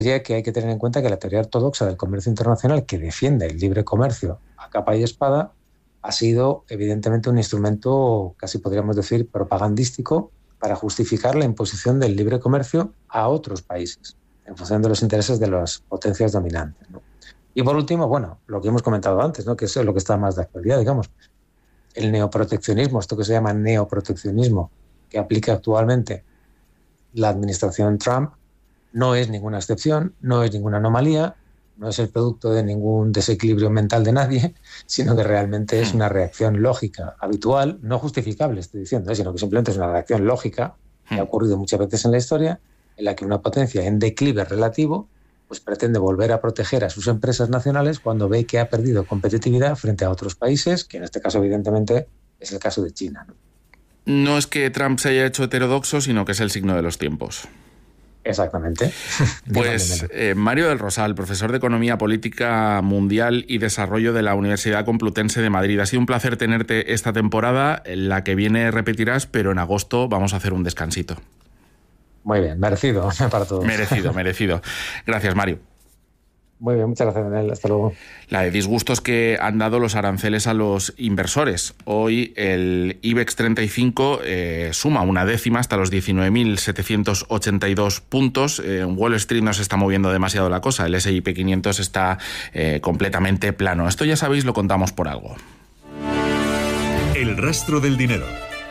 diría que hay que tener en cuenta que la teoría ortodoxa del comercio internacional, que defiende el libre comercio a capa y espada, ha sido evidentemente un instrumento, casi podríamos decir, propagandístico para justificar la imposición del libre comercio a otros países, en función de los intereses de las potencias dominantes, ¿no? Y por último, bueno, lo que hemos comentado antes, ¿no?, que es lo que está más de actualidad, digamos, el neoproteccionismo, esto que se llama neoproteccionismo, que aplica actualmente la administración Trump, no es ninguna excepción, no es ninguna anomalía, no es el producto de ningún desequilibrio mental de nadie, sino que realmente es una reacción lógica habitual, no justificable, estoy diciendo, sino que simplemente es una reacción lógica que ha ocurrido muchas veces en la historia, en la que una potencia en declive relativo pues pretende volver a proteger a sus empresas nacionales cuando ve que ha perdido competitividad frente a otros países, que en este caso evidentemente es el caso de China, ¿no? No es que Trump se haya hecho heterodoxo, sino que es el signo de los tiempos. Exactamente. Pues Mario del Rosal, profesor de Economía Política Mundial y Desarrollo de la Universidad Complutense de Madrid. Ha sido un placer tenerte esta temporada. La que viene repetirás, pero en agosto vamos a hacer un descansito. Muy bien, merecido para todos. Merecido. Gracias, Mario. Muy bien, muchas gracias, Daniel. Hasta luego. La de disgustos que han dado los aranceles a los inversores. Hoy el IBEX 35 suma una décima hasta los 19.782 puntos. En Wall Street no se está moviendo demasiado la cosa. El S&P 500 está completamente plano. Esto ya sabéis, lo contamos por algo. El rastro del dinero.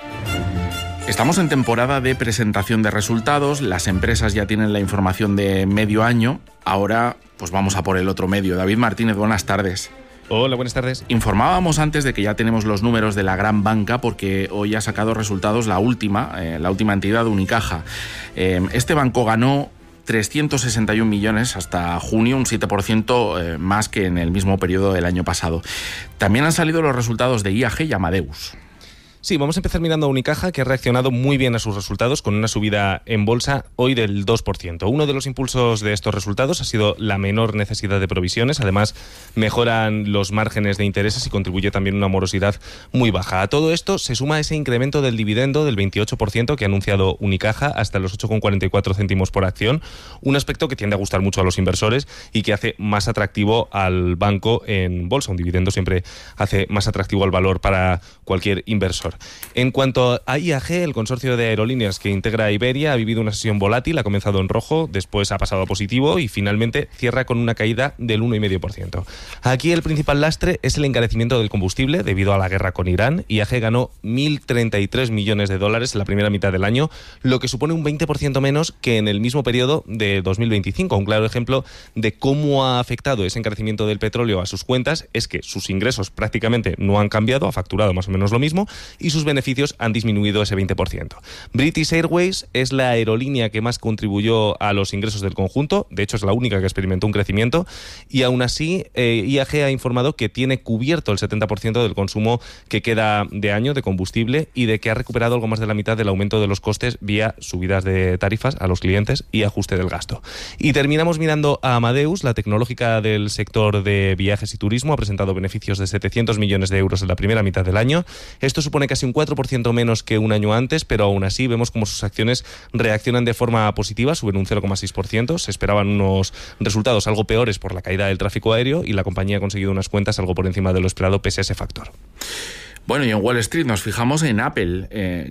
Estamos en temporada de presentación de resultados, las empresas ya tienen la información de medio año, ahora pues vamos a por el otro medio. David Martínez, buenas tardes. Hola, buenas tardes. Informábamos antes de que ya tenemos los números de la gran banca porque hoy ha sacado resultados la última entidad, Unicaja. Este banco ganó 361 millones hasta junio, un 7% más que en el mismo periodo del año pasado. También han salido los resultados de IAG y Amadeus. Sí, vamos a empezar mirando a Unicaja, que ha reaccionado muy bien a sus resultados con una subida en bolsa hoy del 2%. Uno de los impulsos de estos resultados ha sido la menor necesidad de provisiones. Además, mejoran los márgenes de intereses y contribuye también una morosidad muy baja. A todo esto se suma ese incremento del dividendo del 28% que ha anunciado Unicaja hasta los 8,44 céntimos por acción. Un aspecto que tiende a gustar mucho a los inversores y que hace más atractivo al banco en bolsa. Un dividendo siempre hace más atractivo al valor para cualquier inversor. En cuanto a IAG, el consorcio de aerolíneas que integra a Iberia ha vivido una sesión volátil, ha comenzado en rojo, después ha pasado a positivo y finalmente cierra con una caída del 1,5%. Aquí el principal lastre es el encarecimiento del combustible debido a la guerra con Irán. IAG ganó 1.033 millones de dólares en la primera mitad del año, lo que supone un 20% menos que en el mismo periodo de 2025. Un claro ejemplo de cómo ha afectado ese encarecimiento del petróleo a sus cuentas es que sus ingresos prácticamente no han cambiado, ha facturado más o menos lo mismo, y sus beneficios han disminuido ese 20%. British Airways es la aerolínea que más contribuyó a los ingresos del conjunto, de hecho es la única que experimentó un crecimiento, y aún así IAG ha informado que tiene cubierto el 70% del consumo que queda de año de combustible y de que ha recuperado algo más de la mitad del aumento de los costes vía subidas de tarifas a los clientes y ajuste del gasto. Y terminamos mirando a Amadeus, la tecnológica del sector de viajes y turismo, ha presentado beneficios de 700 millones de euros en la primera mitad del año. Esto supone casi un 4% menos que un año antes, pero aún así vemos como sus acciones reaccionan de forma positiva, suben un 0,6%. Se esperaban unos resultados algo peores por la caída del tráfico aéreo y la compañía ha conseguido unas cuentas algo por encima de lo esperado pese a ese factor. Bueno, y en Wall Street nos fijamos en Apple,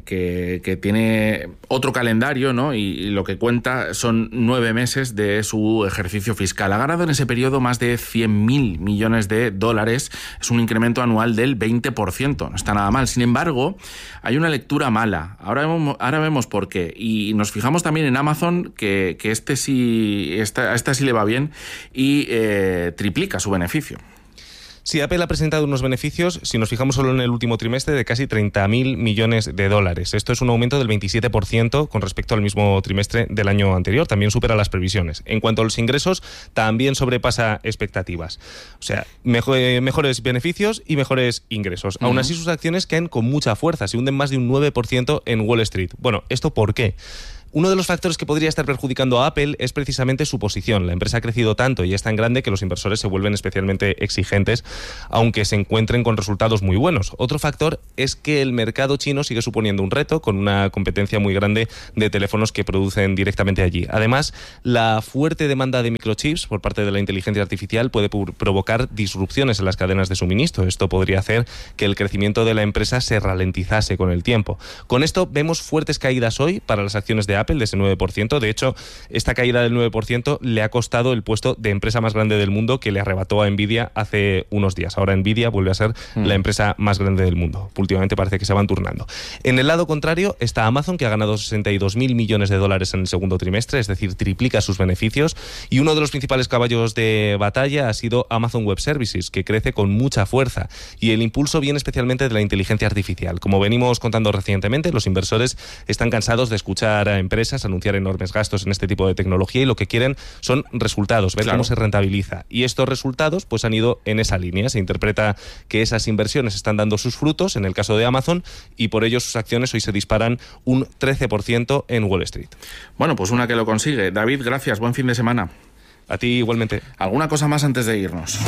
que tiene otro calendario, ¿no? Y lo que cuenta son 9 meses de su ejercicio fiscal. Ha ganado en ese periodo más de 100.000 millones de dólares. Es un incremento anual del 20%. No está nada mal. Sin embargo, hay una lectura mala. Ahora vemos por qué. Y nos fijamos también en Amazon, que esta sí le va bien y triplica su beneficio. Sí, Apple ha presentado unos beneficios, si nos fijamos solo en el último trimestre, de casi 30.000 millones de dólares. Esto es un aumento del 27% con respecto al mismo trimestre del año anterior. También supera las previsiones. En cuanto a los ingresos, también sobrepasa expectativas. O sea, mejores beneficios y mejores ingresos. Aún así, sus acciones caen con mucha fuerza. Se hunden más de un 9% en Wall Street. Bueno, ¿esto por qué? Uno de los factores que podría estar perjudicando a Apple es precisamente su posición. La empresa ha crecido tanto y es tan grande que los inversores se vuelven especialmente exigentes, aunque se encuentren con resultados muy buenos. Otro factor es que el mercado chino sigue suponiendo un reto, con una competencia muy grande de teléfonos que producen directamente allí. Además, la fuerte demanda de microchips por parte de la inteligencia artificial puede provocar disrupciones en las cadenas de suministro. Esto podría hacer que el crecimiento de la empresa se ralentizase con el tiempo. Con esto vemos fuertes caídas hoy para las acciones de Apple de ese 9%. De hecho, esta caída del 9% le ha costado el puesto de empresa más grande del mundo que le arrebató a Nvidia hace unos días. Ahora Nvidia vuelve a ser la empresa más grande del mundo. Últimamente parece que se van turnando. En el lado contrario está Amazon, que ha ganado 62.000 millones de dólares en el segundo trimestre, es decir, triplica sus beneficios. Y uno de los principales caballos de batalla ha sido Amazon Web Services, que crece con mucha fuerza. Y el impulso viene especialmente de la inteligencia artificial. Como venimos contando recientemente, los inversores están cansados de escuchar a empresas anunciar enormes gastos en este tipo de tecnología y lo que quieren son resultados, ver cómo se rentabiliza. Y estos resultados pues han ido en esa línea. Se interpreta que esas inversiones están dando sus frutos en el caso de Amazon y por ello sus acciones hoy se disparan un 13% en Wall Street. Bueno, pues una que lo consigue. David, gracias. Buen fin de semana. A ti igualmente. ¿Alguna cosa más antes de irnos?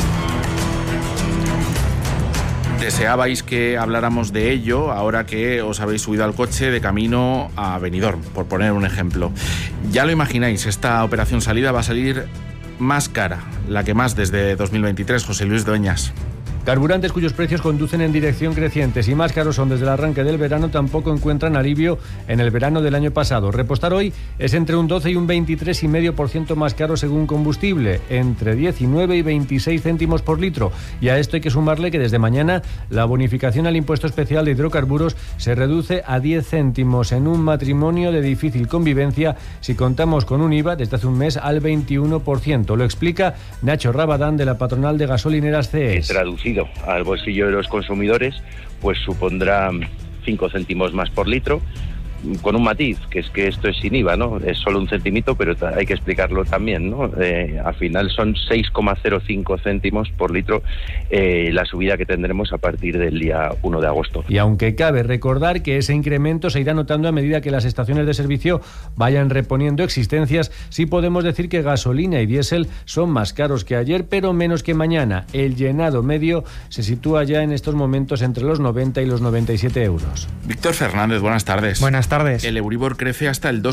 Deseabais que habláramos de ello ahora que os habéis subido al coche de camino a Benidorm, por poner un ejemplo. Ya lo imagináis, esta operación salida va a salir más cara, la que más desde 2023, José Luis Dueñas. Carburantes cuyos precios conducen en dirección crecientes y más caros son desde el arranque del verano tampoco encuentran alivio en el verano del año pasado. Repostar hoy es entre un 12 y un 23,5% más caro según combustible, entre 19 y 26 céntimos por litro. Y a esto hay que sumarle que desde mañana la bonificación al impuesto especial de hidrocarburos se reduce a 10 céntimos en un matrimonio de difícil convivencia si contamos con un IVA desde hace un mes al 21%. Lo explica Nacho Rabadán de la patronal de gasolineras CES. Traducido al bolsillo de los consumidores, pues supondrá 5 céntimos más por litro, con un matiz, que es que esto es sin IVA, ¿no? Es solo un centimito, pero hay que explicarlo también, ¿no? Al final son 6,05 céntimos por litro la subida que tendremos a partir del día 1 de agosto. Y aunque cabe recordar que ese incremento se irá notando a medida que las estaciones de servicio vayan reponiendo existencias, sí podemos decir que gasolina y diésel son más caros que ayer, pero menos que mañana. El llenado medio se sitúa ya en estos momentos entre los 90 y los 97 euros. Víctor Fernández, buenas tardes. Buenas tardes. El Euribor crece hasta el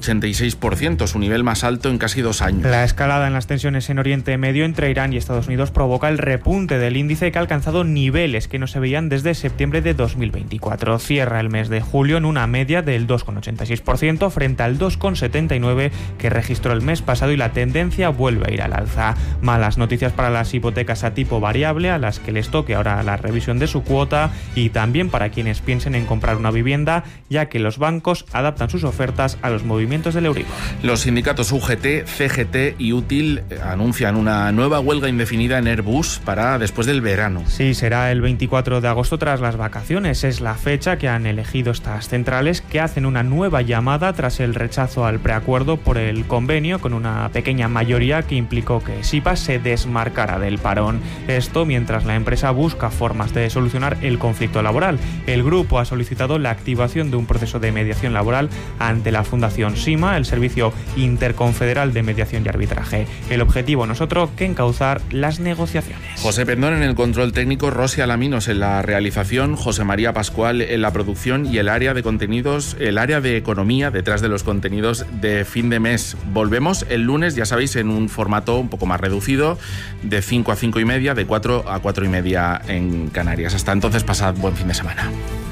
2,86%, su nivel más alto en casi 2 años. La escalada en las tensiones en Oriente Medio entre Irán y Estados Unidos provoca el repunte del índice que ha alcanzado niveles que no se veían desde septiembre de 2024. Cierra el mes de julio en una media del 2,86% frente al 2,79% que registró el mes pasado y la tendencia vuelve a ir al alza. Malas noticias para las hipotecas a tipo variable a las que les toque ahora la revisión de su cuota y también para quienes piensen en comprar una vivienda, ya que los bancos adaptan sus ofertas a los movimientos del Euribor. Los sindicatos UGT, CGT y UTIL anuncian una nueva huelga indefinida en Airbus para después del verano. Sí, será el 24 de agosto tras las vacaciones. Es la fecha que han elegido estas centrales, que hacen una nueva llamada tras el rechazo al preacuerdo por el convenio, con una pequeña mayoría que implicó que SIPA se desmarcara del parón. Esto mientras la empresa busca formas de solucionar el conflicto laboral. El grupo ha solicitado la activación de un proceso de mediación laboral ante la Fundación SIMA, el Servicio Interconfederal de Mediación y Arbitraje. El objetivo no es otro que encauzar las negociaciones. José Pendón en el control técnico, Rosy Alaminos en la realización, José María Pascual en la producción y el área de contenidos, el área de economía detrás de los contenidos de fin de mes. Volvemos el lunes, ya sabéis, en un formato un poco más reducido, de 5 a 5 y media, de 4 a 4 y media en Canarias. Hasta entonces, pasad buen fin de semana.